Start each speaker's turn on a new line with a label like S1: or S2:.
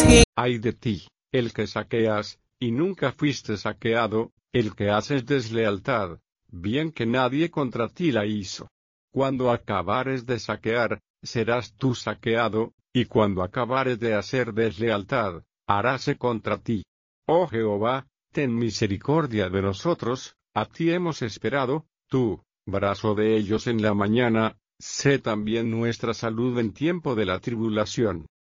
S1: Ay de ti, el que saqueas, y nunca fuiste saqueado, el que haces deslealtad, bien que nadie contra ti la hizo. Cuando acabares de saquear, serás tú saqueado, y cuando acabares de hacer deslealtad, haráse contra ti. Oh Jehová, ten misericordia de nosotros, a ti hemos esperado, tú, brazo de ellos en la mañana, sé también nuestra salud en tiempo de la tribulación.